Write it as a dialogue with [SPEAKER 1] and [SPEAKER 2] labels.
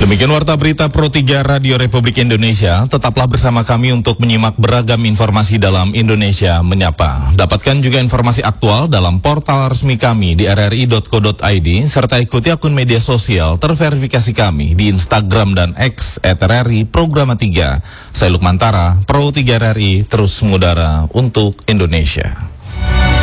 [SPEAKER 1] Demikian Warta Berita Pro 3 Radio Republik Indonesia. Tetaplah bersama kami untuk menyimak beragam informasi dalam Indonesia Menyapa. Dapatkan juga informasi aktual dalam portal resmi kami di rri.co.id, serta ikuti akun media sosial terverifikasi kami di Instagram dan X @RRI Programa 3. Saya Lukman Tara, Pro 3 RRI, terus mengudara untuk Indonesia.